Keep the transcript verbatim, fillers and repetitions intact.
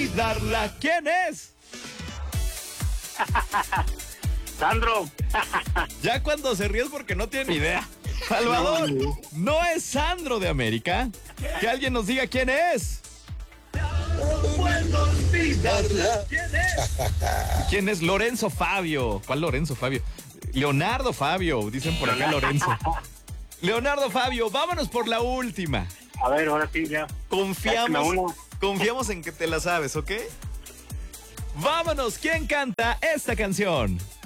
olvidarla. ¿Quién es? Sandro. Ya cuando se ríe es porque no tiene ni idea. Salvador, no es Sandro de América. Que alguien nos diga quién es. ¿Quién es? ¿Quién es? Lorenzo Fabio. ¿Cuál Lorenzo Fabio? Leonardo Fabio, dicen por acá Lorenzo. Leonardo Fabio, vámonos por la última. A ver, ahora sí, ya. Confiamos, confiamos en que te la sabes, ¿ok? Vámonos, ¿quién canta esta canción?